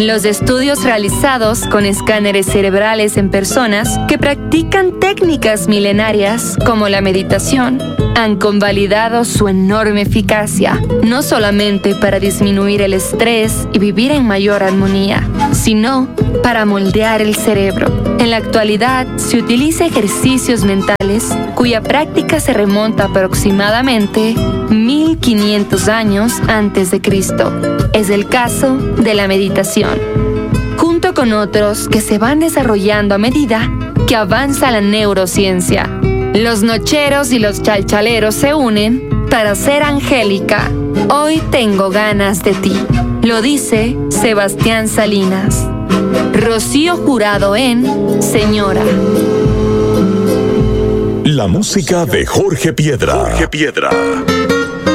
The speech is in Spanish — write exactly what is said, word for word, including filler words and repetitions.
Los estudios realizados con escáneres cerebrales en personas que practican técnicas milenarias como la meditación han convalidado su enorme eficacia, no solamente para disminuir el estrés y vivir en mayor armonía, sino para moldear el cerebro. En la actualidad se utiliza ejercicios mentales cuya práctica se remonta aproximadamente mil quinientos años antes de Cristo. Es el caso de la meditación, junto con otros que se van desarrollando a medida que avanza la neurociencia. Los nocheros y los chalchaleros se unen para hacer Angélica. Hoy tengo ganas de ti. Lo dice Sebastián Salinas. Rocío Jurado en Señora. La música de Jorge Piedra. Jorge Piedra.